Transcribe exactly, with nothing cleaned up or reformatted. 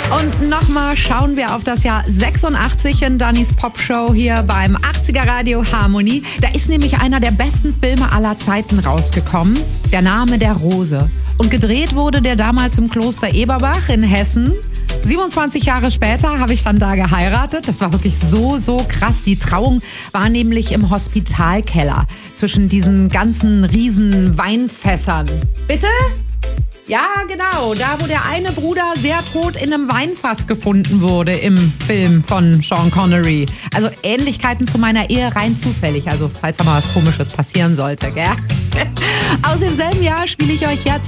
Und nochmal schauen wir auf das Jahr sechsundachtzig in Dannys Popshow hier beim achtziger Radio Harmonie. Da ist nämlich einer der besten Filme aller Zeiten rausgekommen, Der Name der Rose. Und gedreht wurde der damals im Kloster Eberbach in Hessen. siebenundzwanzig Jahre später habe ich dann da geheiratet. Das war wirklich so, so krass. Die Trauung war nämlich im Hospitalkeller zwischen diesen ganzen riesen Weinfässern. Bitte? Ja, genau. Da, wo der eine Bruder sehr tot in einem Weinfass gefunden wurde im Film von Sean Connery. Also Ähnlichkeiten zu meiner Ehe rein zufällig. Also falls da mal was Komisches passieren sollte, gell? Aus demselben Jahr spiele ich euch jetzt